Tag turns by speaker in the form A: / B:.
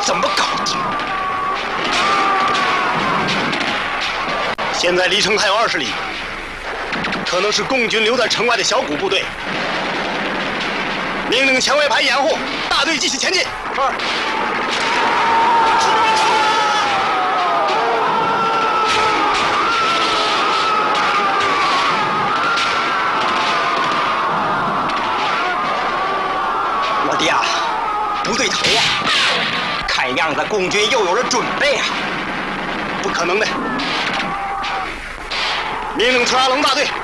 A: 怎么搞的？
B: 现在离城还有20里，可能是共军留在城外的小股部队。命令前卫排掩护，大队继续前进。是。
A: 我的呀，不对头啊！看样子共军又有了准备啊！
B: 不可能的！命令出阿龙大队